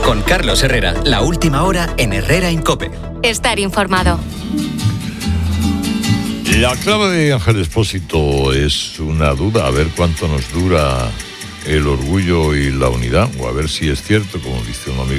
Con Carlos Herrera, la última hora en Herrera en COPE. Estar informado. La clave de Ángel Expósito es una duda, a ver cuánto nos dura el orgullo y la unidad, o a ver si es cierto, como dice un amigo